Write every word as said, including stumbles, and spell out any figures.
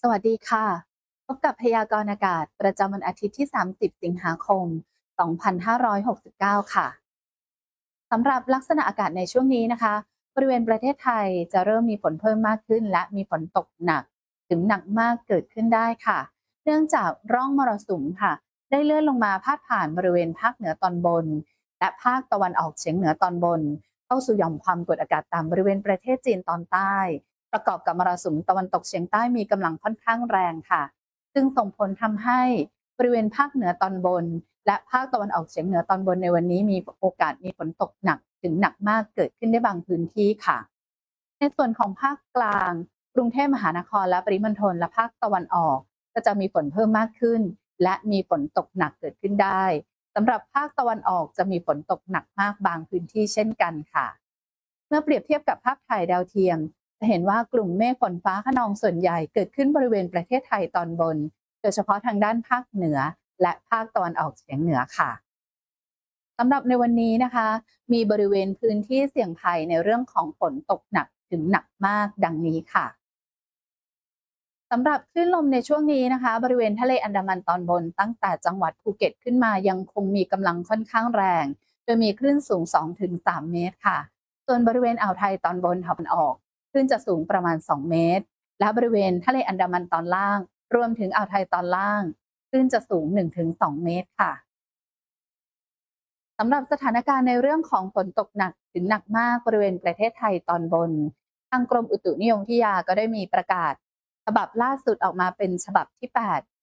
สวัสดีค่ะพบกับพยากรณ์อากาศประจำวันอาทิตย์ที่ สามสิบ สิงหาคม สองพันห้าร้อยหกสิบเก้า ค่ะสำหรับลักษณะอากาศในช่วงนี้นะคะบริเวณประเทศไทยจะเริ่มมีฝนเพิ่มมากขึ้นและมีฝนตกหนักถึงหนักมากเกิดขึ้นได้ค่ะเนื่องจากร่องมรสุมค่ะได้เลื่อนลงมาพาดผ่านบริเวณภาคเหนือตอนบนและภาคตะวันออกเฉียงเหนือตอนบนเข้าสู่หย่อมความกดอากาศต่ำบริเวณประเทศจีนตอนใต้ ประกอบกับมรสุมตะวันตกเฉียงใต้มีกำลังค่อนข้างแรงค่ะซึ่งส่งผลทำให้บริเวณภาคเหนือตอนบนและภาคตะวันออกเฉียงเหนือตอนบนในวันนี้มีโอกาสมีฝนตกหนักถึงหนักมากเกิดขึ้นได้บางพื้นที่ค่ะในส่วนของภาคกลางกรุงเทพมหานครและปริมณฑลและภาคตะวันออกก็จะมีฝนเพิ่มมากขึ้นและมีฝนตกหนักเกิดขึ้นได้สำหรับภาคตะวันออกจะมีฝนตกหนักมากบางพื้นที่เช่นกันค่ะ เมื่อเปรียบเทียบกับภาพถ่ายดาวเทียมจะเห็นว่ากลุ่มเมฆฝนฟ้าคะนองส่วนใหญ่เกิดขึ้นบริเวณประเทศไทยตอนบนโดยเฉพาะทางด้านภาคเหนือและภาคตะวันออกเฉียงเหนือค่ะสำหรับในวันนี้นะคะมีบริเวณพื้นที่เสี่ยงภัยในเรื่องของฝนตกหนักถึงหนักมากดังนี้ค่ะ สำหรับคลื่นลมในช่วงนี้นะคะบริเวณทะเลอันดามันตอนบนตั้งแต่จังหวัดภูเก็ตขึ้นมายังคงมีกำลังค่อนข้างแรงโดยมีคลื่นสูง สองถึงสาม เมตรค่ะส่วนบริเวณอ่าวไทยตอนบนตะวันออกคลื่นจะสูงประมาณ สอง เมตรและบริเวณทะเลอันดามันตอนล่างรวมถึงอ่าวไทยตอนล่างคลื่นจะสูง หนึ่งถึงสอง เมตรค่ะ สำหรับสถานการณ์ในเรื่องของฝนตกหนักถึงหนักมากบริเวณประเทศไทยตอนบนทางกรมอุตุนิยมวิทยาก็ได้มีประกาศฉบับล่าสุดออกมาเป็นฉบับที่ แปด